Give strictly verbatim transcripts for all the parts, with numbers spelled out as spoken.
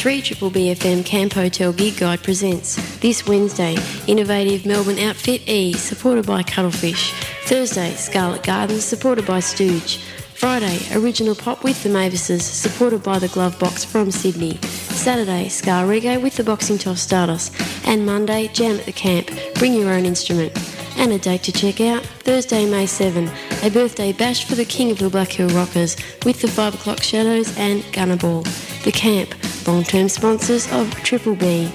three B B F M Camp Hotel Gig Guide presents this Wednesday, innovative Melbourne outfit E, supported by Cuttlefish. Thursday, Scarlet Gardens, supported by Stooge. Friday, original pop with the Mavises, supported by the Glove Box from Sydney. Saturday, Ska Reggae with the Boxing Toss Stardust. And Monday, Jam at the Camp, bring your own instrument. And a date to check out, Thursday, May seventh, a birthday bash for the King of the Black Hill Rockers with the five o'clock Shadows and Gunner Ball. The Camp, long-term sponsors of Triple B.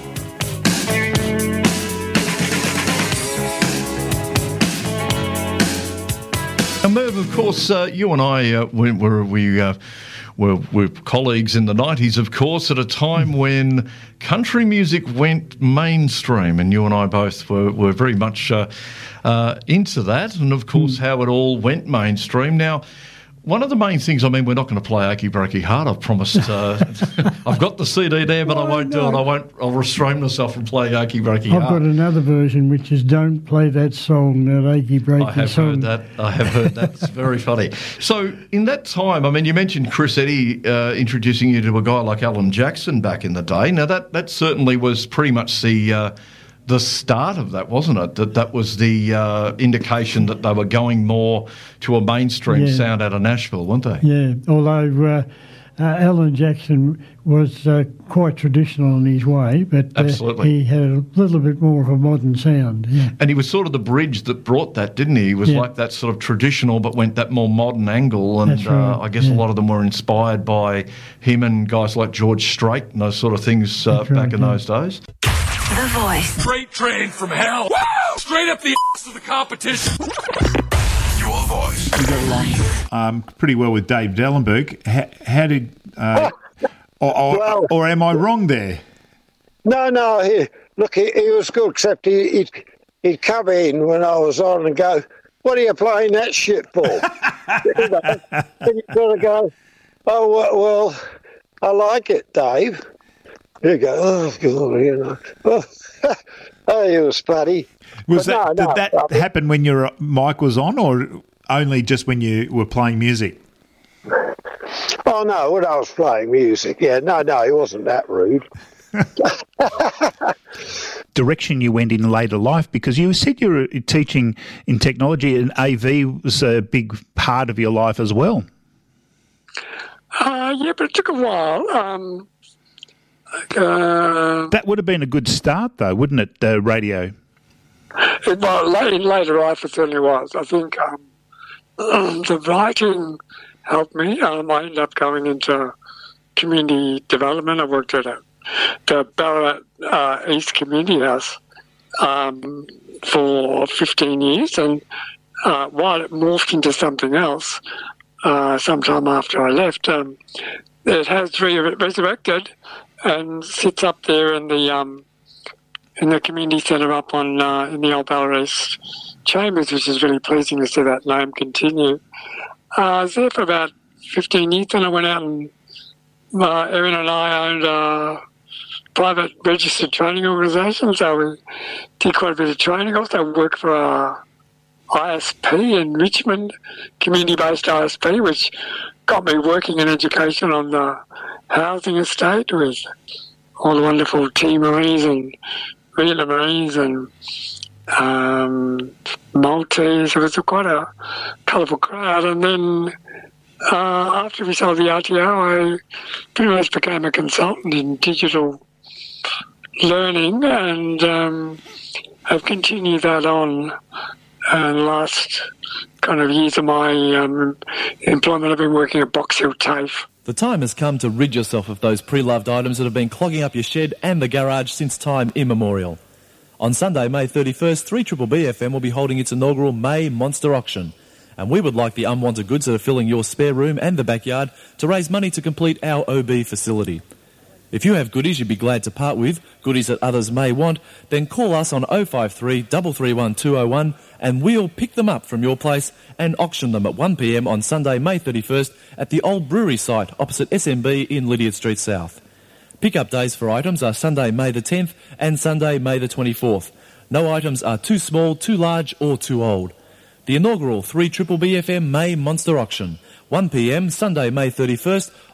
And Merv, of course, uh, you and I uh, we, were we uh, were, were colleagues in the nineties, of course, at a time when country music went mainstream, and you and I both were, were very much uh, uh, into that, and of course how it all went mainstream. Now, one of the main things, I mean, we're not going to play Achy Breaky Heart, I've promised. Uh, I've got the C D there, but oh, I won't no. do it. I won't. I'll restrain myself from playing Achy Breaky Heart. I've got another version, which is Don't Play That Song, that Achy Breaky I have song. heard that. I have heard that. It's very funny. So in that time, I mean, you mentioned Chris Eddy uh, introducing you to a guy like Alan Jackson back in the day. Now, that, that certainly was pretty much the... Uh, the start of that, wasn't it? That that was the uh, indication that they were going more to a mainstream yeah. sound out of Nashville, weren't they? Yeah, although uh, uh, Alan Jackson was uh, quite traditional in his way, but uh, Absolutely. he had a little bit more of a modern sound. Yeah. And he was sort of the bridge that brought that, didn't he? He was yeah. like that sort of traditional but went that more modern angle, and That's right. uh, I guess yeah. a lot of them were inspired by him and guys like George Strait and those sort of things uh, right, back in yeah. those days. The Voice. Freight train from hell. Woo! Straight up the ass of the competition. Your Voice. You got along um, pretty well with Dave Dellenberg. How, how did... Uh, or, or, well, or am I wrong there? No, no. He, look, he, he was good, except he, he'd, he'd come in when I was on and go, "What are you playing that shit for?" You know? And you've got to go, "Oh, well, well, I like it, Dave." You go, "Oh, God," you know. Oh, oh he was funny. Was But that, no, no, did that I mean, happen when your mic was on, or only just when you were playing music? Oh, no, when I was playing music. Yeah, no, no, he wasn't that rude. Direction you went in later life, because you said you were teaching in technology, and A V was a big part of your life as well. Uh, yeah, but it took a while. Um, uh, that would have been a good start, though, wouldn't it, uh, radio? It, well, in later life, it certainly was. I think um, the writing helped me. Um, I ended up going into community development. I worked at a, the Ballarat uh, East Community House um, for fifteen years, and uh, while it morphed into something else, uh, sometime after I left, um, it has re- resurrected and sits up there in the um, in the community centre up on uh, in the old Ballarat East Chambers, which is really pleasing to see that name continue. Uh, I was there for about fifteen years, and I went out and uh, Erin and I owned a private registered training organisation, so we did quite a bit of training. I also worked for a I S P in Richmond, community-based I S P, which got me working in education on the housing estate with all the wonderful T Marie's and Rita Marie's and um, Maltese. It was a quite a colourful crowd. And then uh, after we sold the R T O, I pretty much became a consultant in digital learning, and um, I've continued that on. And the last kind of years of my um, employment, I've been working at Box Hill TAFE. The time has come to rid yourself of those pre-loved items that have been clogging up your shed and the garage since time immemorial. On Sunday, May thirty-first, three B B F M will be holding its inaugural May Monster Auction. And we would like the unwanted goods that are filling your spare room and the backyard to raise money to complete our O B facility. If you have goodies you'd be glad to part with, goodies that others may want, then call us on oh five three, three three one, two oh one and we'll pick them up from your place and auction them at one p m on Sunday, May thirty-first at the old brewery site opposite S M B in Lydiard Street South. Pick-up days for items are Sunday, May the tenth and Sunday, May the twenty-fourth. No items are too small, too large or too old. The inaugural three B B F M May Monster Auction, one p m Sunday, May thirty-first,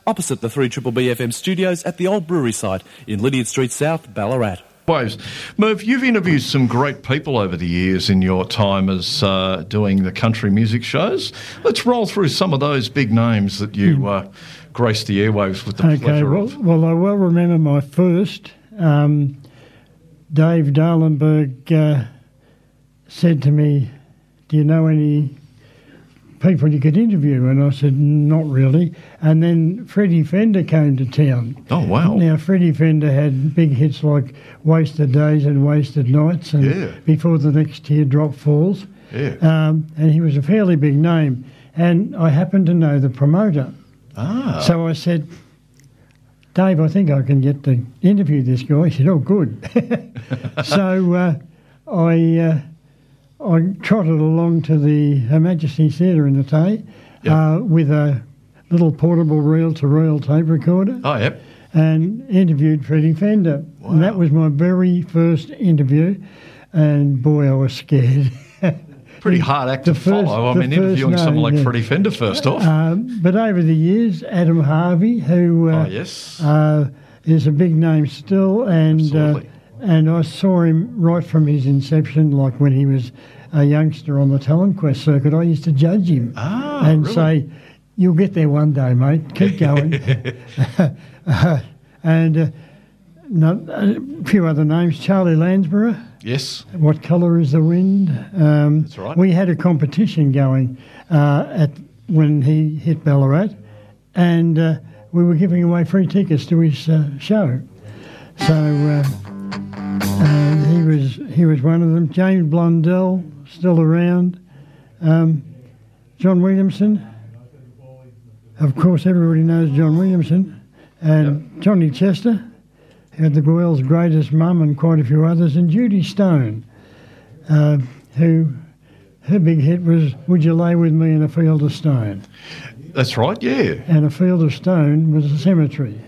opposite the three B B F M studios at the old brewery site in Lydiard Street South, Ballarat. Waves. Merv, you've interviewed some great people over the years in your time as uh, doing the country music shows. Let's roll through some of those big names that you uh, graced the airwaves with the okay, pleasure well, of. well, I well remember my first. Um, Dave Darlenberg uh, said to me, "Do you know any people you could interview?" And I said, "Not really." And then Freddie Fender came to town. Oh, wow. Now, Freddie Fender had big hits like Wasted Days and Wasted Nights and Yeah. Before the Next Teardrop Falls. Yeah. Um, and he was a fairly big name. And I happened to know the promoter. Ah. So I said, "Dave, I think I can get to interview this guy." He said, "Oh, good." So uh, I... Uh, I trotted along to the Her Majesty's Theatre in the Tay Yep. uh, with a little portable reel-to-reel tape recorder Oh, yep. and interviewed Freddie Fender. And that was my very first interview, and boy, I was scared. Pretty hard act to The first- follow. I the mean, first interviewing someone name, like yeah. Freddie Fender first off. Um, but over the years, Adam Harvey, who uh, Oh, yes. uh, is a big name still, and uh, Absolutely. and I saw him right from his inception, like when he was a youngster on the Talent Quest circuit. I used to judge him Ah, and really? say, "You'll get there one day, mate. Keep going." uh, and uh, no, a few other names. Charlie Lansborough. Yes. What Colour is the Wind? Um, That's right. We had a competition going uh, at when he hit Ballarat, and uh, we were giving away free tickets to his uh, show. So uh, uh, he was he was one of them. James Blundell, still around. Um, John Williamson. Of course, everybody knows John Williamson. And Johnny Chester, who had the world's greatest mum, and quite a few others. And Judy Stone, uh, who her big hit was "Would You Lay With Me in a Field of Stone?" That's right, yeah. And a field of stone was a cemetery.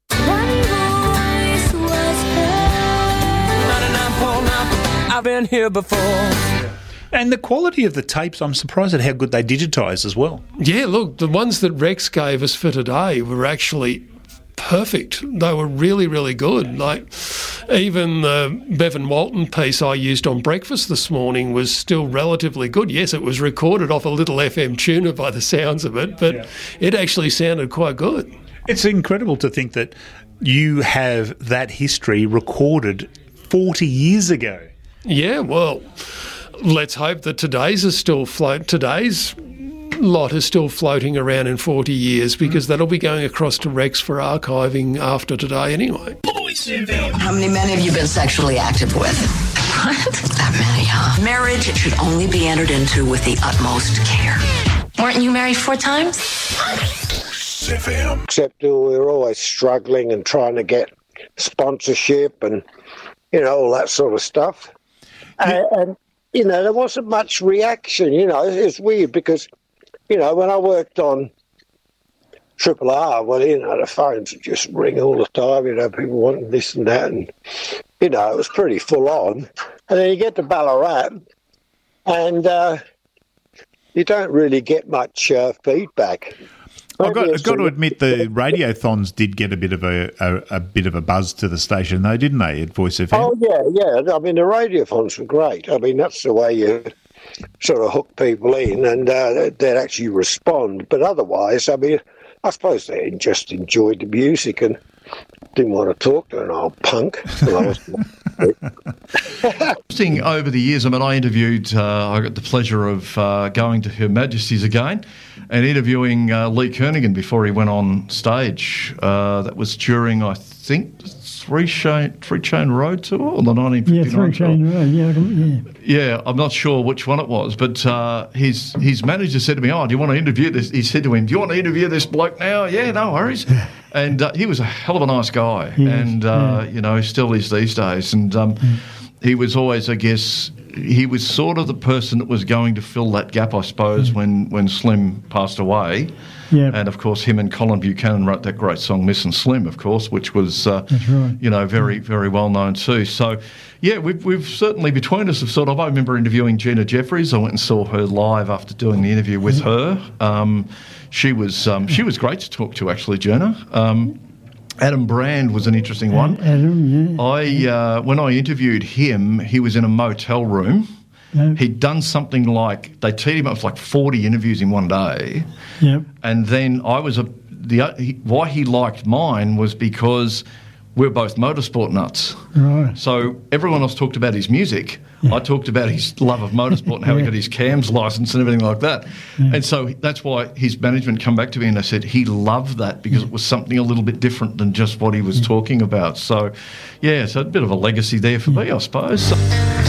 I've been here before. And the quality of the tapes, I'm surprised at how good they digitise as well. Yeah, look, the ones that Rex gave us for today were actually perfect. They were really, really good. Like, even the Bevan Walton piece I used on breakfast this morning was still relatively good. Yes, it was recorded off a little F M tuner by the sounds of it, but yeah. It actually sounded quite good. It's incredible to think that you have that history recorded forty years ago. Yeah, well, let's hope that today's is still float. Today's lot is still floating around in forty years, because that'll be going across to Rex for archiving after today anyway. How many men have you been sexually active with? What? That many, huh? Marriage should only be entered into with the utmost care. Weren't you married four times? Except we were always struggling and trying to get sponsorship and, you know, all that sort of stuff. And, and, you know, there wasn't much reaction, you know. It's weird because, you know, when I worked on Triple R, well, you know, the phones would just ring all the time, you know, people wanting this and that. And, you know, it was pretty full on. And then you get to Ballarat and uh, you don't really get much uh, feedback. I've got, I've got to admit the radiothons did get a bit of a, a, a bit of a buzz to the station, though, didn't they, at Voice F M? Oh, yeah, yeah. I mean, the radiothons were great. I mean, that's the way you sort of hook people in and uh, they'd actually respond. But otherwise, I mean, I suppose they just enjoyed the music and didn't want to talk to an old punk. Interesting over the years, I mean, I interviewed, uh, I got the pleasure of uh, going to Her Majesty's again and interviewing uh, Lee Kernaghan before he went on stage. Uh, that was during, I think, the Three Chain, Three Chain Road tour or the nineteen fifty-nine Yeah, Three Chain Road, yeah, yeah. Yeah, I'm not sure which one it was, but uh, his his manager said to me, "Oh, do you want to interview this?" He said to him, "Do you want to interview this bloke now?" Yeah, no worries. And uh, he was a hell of a nice guy, Yes, and uh, yeah. you know, still is these days. And um, mm. he was always, I guess, he was sort of the person that was going to fill that gap, I suppose, mm. when when Slim passed away. Yep. And, of course, him and Colin Buchanan wrote that great song, Miss and Slim, of course, which was, uh, That's right. you know, very, very well known too. So, yeah, we've, we've certainly, between us, have sort of, I remember interviewing Gina Jeffries. I went and saw her live after doing the interview with her. Um, she was um, she was great to talk to, actually, Gina. Um, Adam Brand was an interesting one. Adam, yeah. I uh, when I interviewed him, he was in a motel room. Yep. He'd done something like, they teed him up with like forty interviews in one day. Yep. And then I was a, the uh, he, why he liked mine was because we're both motorsport nuts. Right. So everyone else talked about his music. Yeah. I talked about his love of motorsport and how yeah. he got his CAMS license and everything like that. Yeah. And so that's why his management come back to me and they said he loved that because yeah. it was something a little bit different than just what he was yeah. talking about. So, yeah, so a bit of a legacy there for yeah. me, I suppose.